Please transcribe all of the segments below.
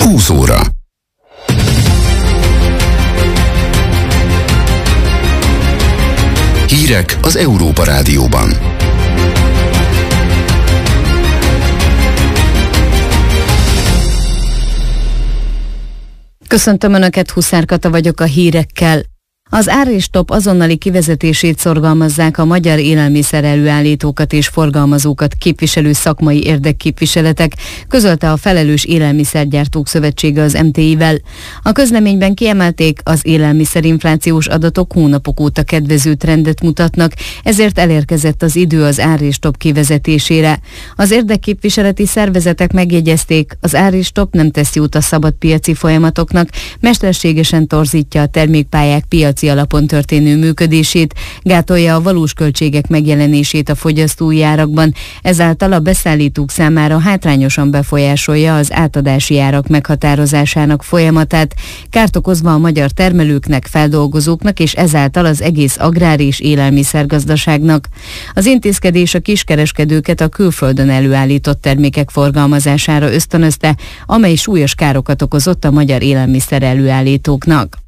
20 óra. Hírek az Európa Rádióban. Köszöntöm Önöket, Huszár Kata vagyok a hírekkel. Az ár és top azonnali kivezetését szorgalmazzák a magyar élelmiszer-előállítókat és forgalmazókat képviselő szakmai érdekképviseletek, közölte a Felelős Élelmiszergyártók Szövetsége az MTI-vel. A közleményben kiemelték, az élelmiszerinflációs adatok hónapok óta kedvező trendet mutatnak, ezért elérkezett az idő az ár és top kivezetésére. Az érdekképviseleti szervezetek megjegyezték, az ár és top nem tesz jót a szabad piaci folyamatoknak, mesterségesen torzítja a termékpályák piaci alapon történő működését, gátolja a valós költségek megjelenését a fogyasztói árakban, ezáltal a beszállítók számára hátrányosan befolyásolja az átadási árak meghatározásának folyamatát, kárt okozva a magyar termelőknek, feldolgozóknak és ezáltal az egész agrár- és élelmiszergazdaságnak. Az intézkedés a kiskereskedőket a külföldön előállított termékek forgalmazására ösztönözte, amely súlyos károkat okozott a magyar élelmiszer előállítóknak.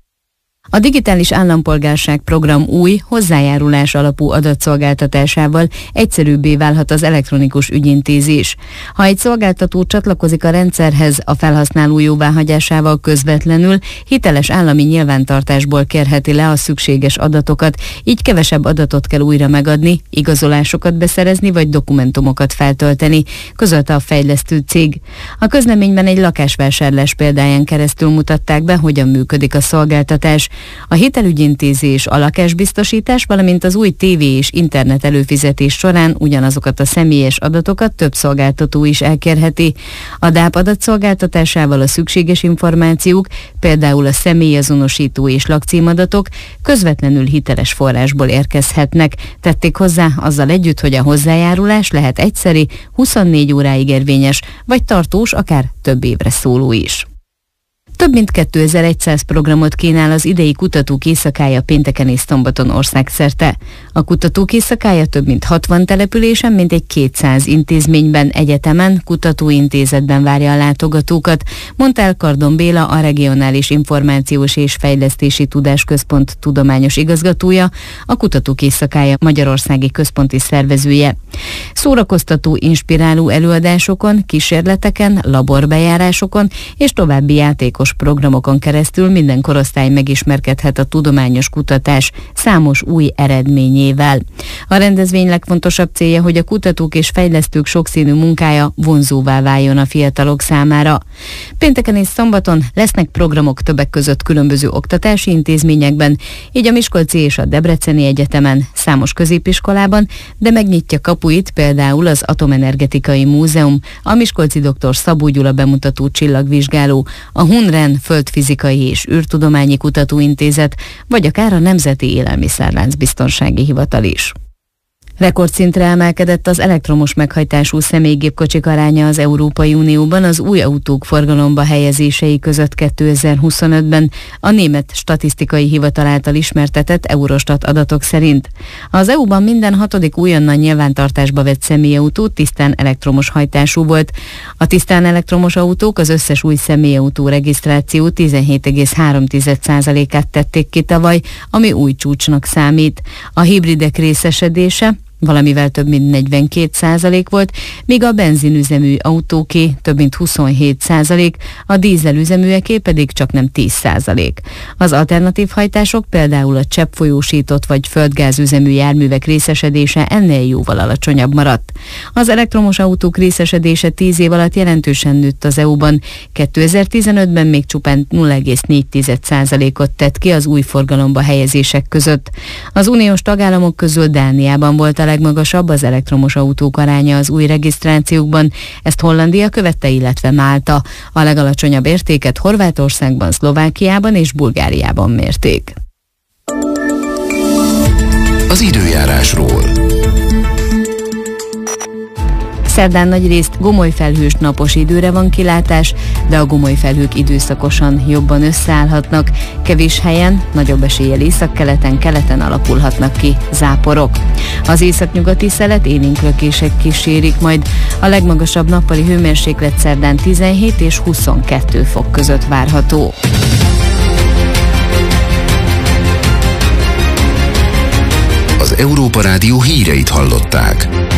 A digitális állampolgárság program új, hozzájárulás alapú adatszolgáltatásával egyszerűbbé válhat az elektronikus ügyintézés. Ha egy szolgáltató csatlakozik a rendszerhez, a felhasználó jóváhagyásával közvetlenül hiteles állami nyilvántartásból kérheti le a szükséges adatokat, így kevesebb adatot kell újra megadni, igazolásokat beszerezni vagy dokumentumokat feltölteni, közölte a fejlesztő cég. A közleményben egy lakásvásárlás példáján keresztül mutatták be, hogyan működik a szolgáltatás. A hitelügyintézés, a lakásbiztosítás, valamint az új tévé és internet előfizetés során ugyanazokat a személyes adatokat több szolgáltató is elkérheti. A DÁP adatszolgáltatásával a szükséges információk, például a személyazonosító és lakcímadatok közvetlenül hiteles forrásból érkezhetnek. Tették hozzá azzal együtt, hogy a hozzájárulás lehet egyszeri, 24 óráig érvényes, vagy tartós, akár több évre szóló is. Több mint 2100 programot kínál az idei kutatók éjszakája pénteken és szombaton országszerte. A kutatók éjszakája több mint 60 településen, mintegy 200 intézményben, egyetemen, kutatóintézetben várja a látogatókat, mondta el Kardon Béla, a Regionális Információs és Fejlesztési Tudásközpont tudományos igazgatója, a Kutatók éjszakája magyarországi központi szervezője. Szórakoztató, inspiráló előadásokon, kísérleteken, laborbejárásokon és további játékos programokon keresztül minden korosztály megismerkedhet a tudományos kutatás számos új eredményével. A rendezvény legfontosabb célja, hogy a kutatók és fejlesztők sokszínű munkája vonzóvá váljon a fiatalok számára. Pénteken és szombaton lesznek programok többek között különböző oktatási intézményekben, így a Miskolci és a Debreceni Egyetemen, számos középiskolában, de megnyitja kapuit például az Atomenergetikai Múzeum, a Miskolci dr. Szabó Gyula bemutató csillagvizsgáló, a HUNREN Földfizikai és űrtudományi kutatóintézet, vagy akár a Nemzeti Élelmiszerláncbiztonsági Hivatal is. Rekordszintre emelkedett az elektromos meghajtású személygépkocsik aránya az Európai Unióban az új autók forgalomba helyezései között 2025-ben, a Német Statisztikai Hivatal által ismertetett Eurostat adatok szerint. Az EU-ban minden 6. újonnan nyilvántartásba vett személyautó tisztán elektromos hajtású volt. A tisztán elektromos autók az összes új személyautó regisztráció 17,3%-át tették ki tavaly, ami új csúcsnak számít. A hibridek részesedése valamivel több mint 42% volt, míg a benzinüzemű autóké több mint 27%, a dízelüzeműeké pedig csak nem 10%. Az alternatív hajtások, például a cseppfolyósított vagy földgázüzemű járművek részesedése ennél jóval alacsonyabb maradt. Az elektromos autók részesedése 10 év alatt jelentősen nőtt az EU-ban, 2015-ben még csupán 0,4%-ot tett ki az új forgalomba helyezések között. Az uniós tagállamok közül Dániában volt a legmagasabb az elektromos autók aránya az új regisztrációkban, ezt Hollandia követte, illetve Málta. A legalacsonyabb értéket Horvátországban, Szlovákiában és Bulgáriában mérték. Az időjárásról. Szerdán nagyrészt gomoly felhős napos időre van kilátás, de a gomoly felhők időszakosan jobban összeállhatnak. Kevés helyen, nagyobb eséllyel északkeleten, keleten alakulhatnak ki záporok. Az északnyugati szelet élénk lökések kísérik, majd a legmagasabb nappali hőmérséklet szerdán 17 és 22 fok között várható. Az Európa Rádió híreit hallották.